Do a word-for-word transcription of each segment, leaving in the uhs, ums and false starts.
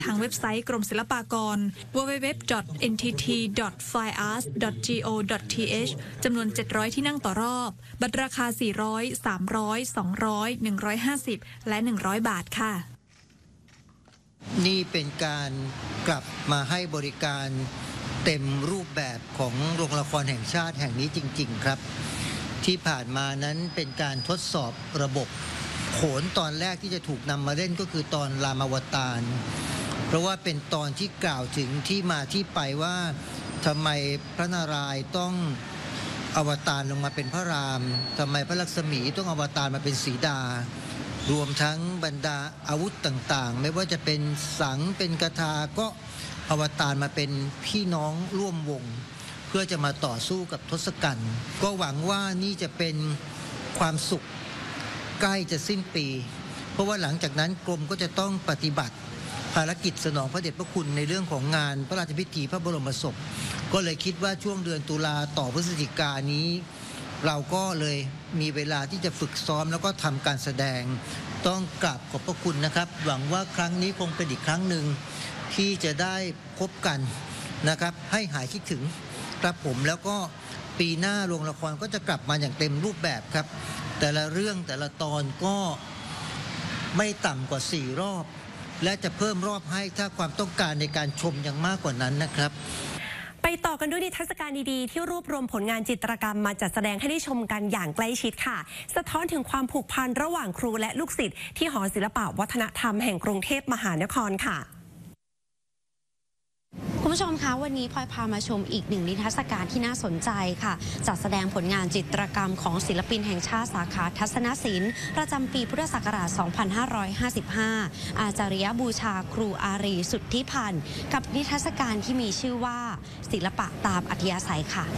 ทางเว็บไซต์กรมศิลปากร ดับเบิลยู ดับเบิลยู ดับเบิลยู ดอท เอ็น ที ที ดอท ไฟน์ อาร์ต ดอท จี โอ ดอท ที เอช จำนวนเจ็ดร้อยที่นั่งต่อรอบบัตรราคาสี่ร้อย สามร้อย สองร้อย หนึ่งร้อยห้าสิบและหนึ่งร้อยบาทค่ะนี่เป็นการกลับมาให้บริการเต็มรูปแบบของโรงละครแห่งชาติแห่งนี้จริงๆครับที่ผ่านมานั้นเป็นการทดสอบระบบโขนตอนแรกที่จะถูกนำมาเล่นก็คือตอนรามาวตารเพราะว่าเป็นตอนที่กล่าวถึงที่มาที่ไปว่าทำไมพระนารายณ์ต้องอวตารลงมาเป็นพระรามทำไมพระลักษมีต้องอวตารมาเป็นสีดารวมทั้งบรรดาอาวุธต่างๆไม่ว่าจะเป็นสังเป็นกทาก็อวตารมาเป็นพี่น้องร่วมวงเพื่อจะมาต่อสู้กับทศกัณฐ์ก็หวังว่านี่จะเป็นความสุขใกล้จะสิ้นปีเพราะว่าหลังจากนั้นกรมก็จะต้องปฏิบัติภารกิจสนองพระเดชพระคุณในเรื่องของงานพระราชพิธีพระบรมศพก็เลยคิดว่าช่วงเดือนตุลาต่อพฤศจิกายนนี้เราก็เลยมีเวลาที่จะฝึกซ้อมแล้วก็ทำการแสดงต้องกราบขอบพระคุณนะครับหวังว่าครั้งนี้คงเป็นอีกครั้งหนึ่งที่จะได้พบกันนะครับให้หายคิดถึงครับผมแล้วก็ปีหน้าโรงละครก็จะกลับมาอย่างเต็มรูปแบบครับแต่ละเรื่องแต่ละตอนก็ไม่ต่ำกว่าสี่รอบและจะเพิ่มรอบให้ถ้าความต้องการในการชมยังมากกว่านั้นนะครับไปต่อกันด้วยนิทรรศการดีๆที่รวบรวมผลงานจิตรกรรมมาจัดแสดงให้ได้ชมกันอย่างใกล้ชิดค่ะสะท้อนถึงความผูกพันระหว่างครูและลูกศิษย์ที่หอศิลปวัฒนธรรมแห่งกรุงเทพมหานครค่ะคุณผู้ชมคะวันนี้พลอยพามาชมอีกหนึ่งนิทรรศการที่น่าสนใจค่ะจัดแสดงผลงานจิตรกรรมของศิลปินแห่งชาติสาขาทัศนศิลป์ประจำปีพุทธศักราช สองพันห้าร้อยห้าสิบห้า อาจารยบูชาครูอารีสุทธิพันธ์กับนิทรรศการที่มีชื่อว่าศิลปะตามอัธยาศัยค่ะ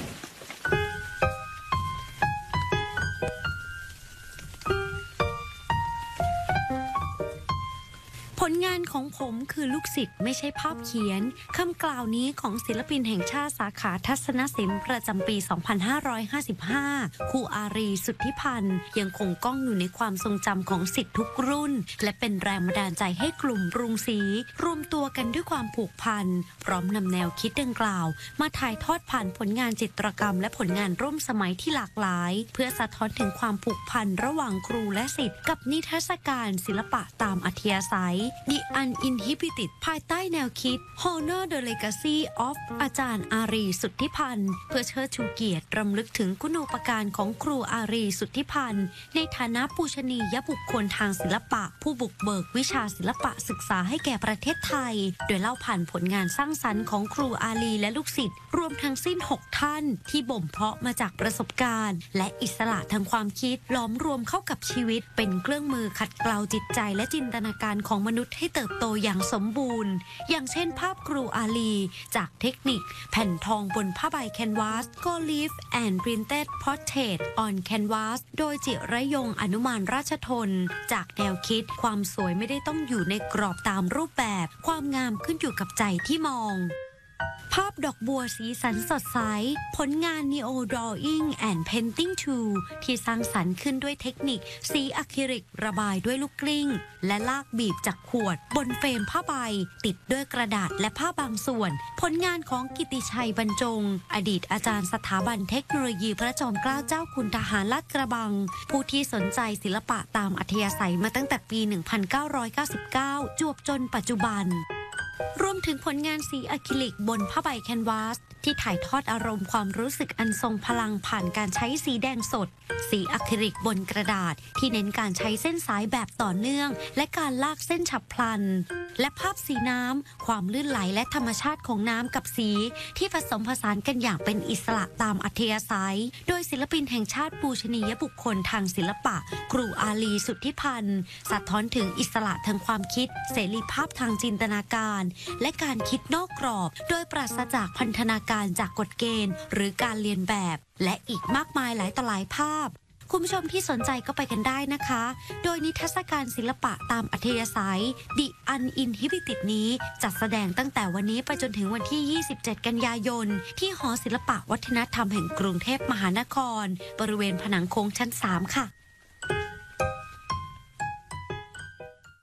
ผลงานของผมคือลูกศิษย์ไม่ใช่ภาพเขียนคำกล่าวนี้ของศิลปินแห่งชาติสาขาทัศนศิลป์ประจำปี สองพันห้าร้อยห้าสิบห้า ครูอารีสุทธิพันธ์ยังคงก้องอยู่ในความทรงจำของศิษย์ทุกรุ่นและเป็นแรงบันดาลใจให้กลุ่มรุงศรีรวมตัวกันด้วยความผูกพันพร้อมนำแนวคิดดังกล่าวมาถ่ายทอดผ่านผลงานจิตรกรรมและผลงานร่วมสมัยที่หลากหลายเพื่อสะท้อนถึงความผูกพันระหว่างครูและศิษย์กับนิทรรศการศิลปะตามอัธยาศัย The Uninhibited ภายใต้แนวคิด Honor the Legacy of อาจารย์อารีสุทธิพันธ์เพื่อเชิดชูเกียรติรำลึกถึงคุณูปการของครูอารีสุทธิพันธ์ในฐานะปูชนียบุคคลทางศิลปะผู้บุกเบิกวิชาศิลปะศึกษาให้แก่ประเทศไทยโดยเล่าผ่านผลงานสร้างสรรค์ของครูอารีและลูกศิษย์รวมทั้งสิ้นหกท่านที่บ่มเพาะมาจากประสบการณ์และอิสระทางความคิดล้อมรวมเข้ากับชีวิตเป็นเครื่องมือขัดเกลาจิตใจและจินตนาการของมนุษย์ให้เติบโตอย่างสมบูรณ์อย่างเช่นภาพครูอาลีจากเทคนิคแผ่นทองบนผ้าใบแคนวาส Go Live and Printed Portrait on Canvas โดยจิรยงอนุมานราชทนจากแนวคิดความสวยไม่ได้ต้องอยู่ในกรอบตามรูปแบบความงามขึ้นอยู่กับใจที่มองภาพดอกบัวสีสันสดใสผลงาน Neo Drawing and Painting Tool ที่สร้างสรรค์ขึ้นด้วยเทคนิคสีอะคริลิกระบายด้วยลูกกลิ้งและลากบีบจากขวดบนเฟรมผ้าใบติดด้วยกระดาษและผ้าบางส่วนผลงานของกิติชัยบรรจงอดีตอาจารย์สถาบันเทคโนโลยีพระจอมเกล้าเจ้าคุณทหารลาดกระบังผู้ที่สนใจศิลปะตามอัธยาศัยมาตั้งแต่ปี หนึ่งพันเก้าร้อยเก้าสิบเก้า จวบจนปัจจุบันรวมถึงผลงานสีอะคริลิกบนผ้าใบแคนวาสที่ถ่ายทอดอารมณ์ความรู้สึกอันทรงพลังผ่านการใช้สีแดงสดสีอะคริลิกบนกระดาษที่เน้นการใช้เส้นสายแบบต่อเนื่องและการลากเส้นฉับพลันและภาพสีน้ำความลื่นไหลและธรรมชาติของน้ำกับสีที่ผสมผสานกันอย่างเป็นอิสระตามอัธยาศัยโดยศิลปินแห่งชาติปูชนียบุคคลทางศิลปะครูอาลีสุทธิพันธ์สะท้อนถึงอิสระทางความคิดเสรีภาพทางจินตนาการและการคิดนอกกรอบโดยปราศจากพันธนาการจากกฎเกณฑ์หรือการเรียนแบบและอีกมากมายหลายต่อหลายภาพคุณผู้ชมที่สนใจก็ไปกันได้นะคะโดยนิทรรศการศิลปะตามอัธยาศัย The Uninhibited นี้จัดแสดงตั้งแต่วันนี้ไปจนถึงวันที่ ยี่สิบเจ็ด กันยายนที่หอศิลปะวัฒนธรรมแห่งกรุงเทพมหานครบริเวณผนังโค้งชั้น สาม ค่ะ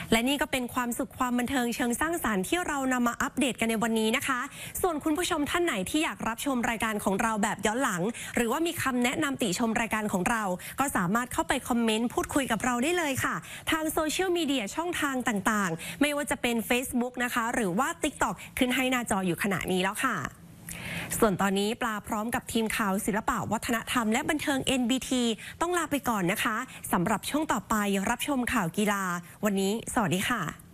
และนี่ก็เป็นความสุขความบันเทิงเชิงสร้างสรรค์ที่เรานำมาอัปเดตกันในวันนี้นะคะ ส่วนคุณผู้ชมท่านไหนที่อยากรับชมรายการของเราแบบย้อนหลังหรือว่ามีคำแนะนำติชมรายการของเราก็สามารถเข้าไปคอมเมนต์พูดคุยกับเราได้เลยค่ะทางโซเชียลมีเดียช่องทางต่างๆไม่ว่าจะเป็น Facebook นะคะหรือว่า TikTok ขึ้นให้หน้าจออยู่ขณะนี้แล้วค่ะส่วนตอนนี้ปลาพร้อมกับทีมข่าวศิลปะวัฒนธรรมและบันเทิง เอ็น บี ที ต้องลาไปก่อนนะคะสำหรับช่วงต่อไปรับชมข่าวกีฬาวันนี้สวัสดีค่ะ